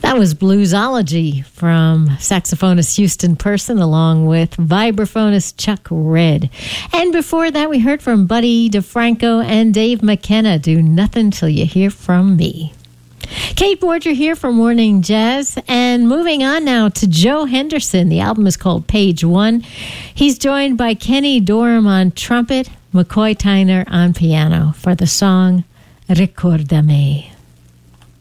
That was Bluesology from saxophonist Houston Person along with vibraphonist Chuck Red. And before that, we heard from Buddy DeFranco and Dave McKenna, Do Nothing Till You Hear From Me. Kate Borger here for Morning Jazz, and moving on now to Joe Henderson. The album is called Page One. He's joined by Kenny Dorham on trumpet, McCoy Tyner on piano for the song Ricordami.